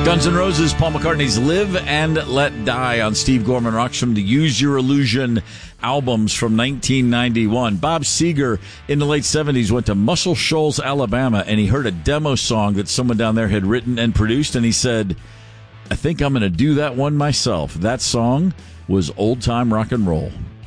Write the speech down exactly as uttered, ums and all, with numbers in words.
Guns N' Roses, Paul McCartney's Live and Let Die on Steve Gorman Rocks from the Use Your Illusion albums from nineteen ninety-one. Bob Seger in the late seventies went to Muscle Shoals, Alabama, and he heard a demo song that someone down there had written and produced, and he said, I think I'm going to do that one myself. That song was Old Time Rock and Roll.